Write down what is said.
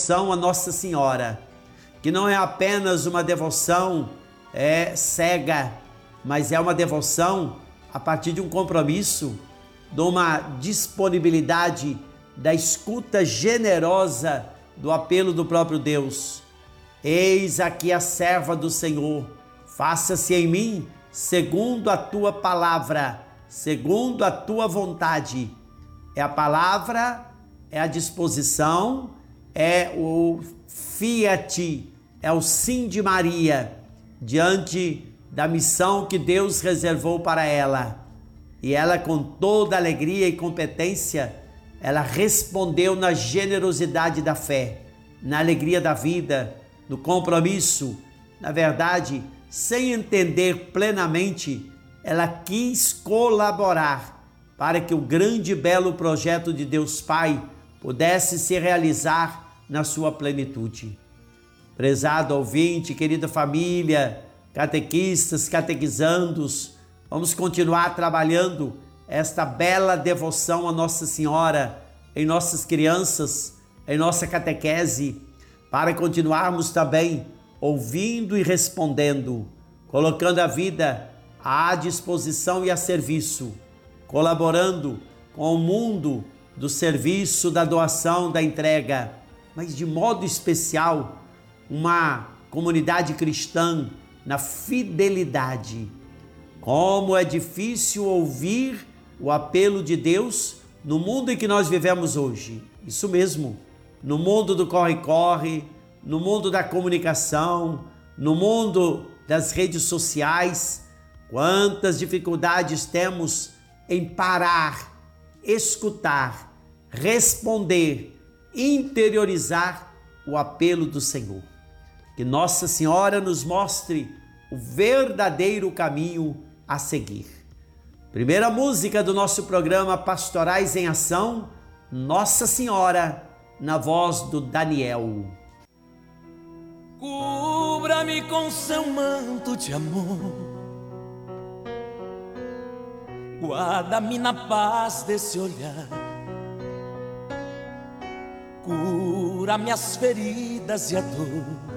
devoção a Nossa Senhora, que não é apenas uma devoção cega, mas é uma devoção a partir de um compromisso, de uma disponibilidade, da escuta generosa do apelo do próprio Deus. Eis aqui a serva do Senhor, faça-se em mim segundo a tua palavra, segundo a tua vontade. É a palavra, é a disposição, é o fiat, é o sim de Maria diante da missão que Deus reservou para ela. E ela, com toda alegria e competência, ela respondeu na generosidade da fé, na alegria da vida, no compromisso. Na verdade, sem entender plenamente, ela quis colaborar para que o grande e belo projeto de Deus Pai pudesse se realizar na sua plenitude. Prezado ouvinte, querida família, catequistas, catequizandos, vamos continuar trabalhando esta bela devoção a Nossa Senhora em nossas crianças, em nossa catequese, para continuarmos também ouvindo e respondendo, colocando a vida à disposição e a serviço, colaborando com o mundo do serviço, da doação, da entrega, mas de modo especial, uma comunidade cristã na fidelidade. Como é difícil ouvir o apelo de Deus no mundo em que nós vivemos hoje. Isso mesmo, no mundo do corre-corre, no mundo da comunicação, no mundo das redes sociais. Quantas dificuldades temos em parar, escutar, responder, interiorizar o apelo do Senhor. Que Nossa Senhora nos mostre o verdadeiro caminho a seguir. Primeira música do nosso programa Pastorais em Ação, Nossa Senhora, na voz do Daniel. Cubra-me com seu manto de amor, guarda-me na paz desse olhar, cura minhas feridas e a dor,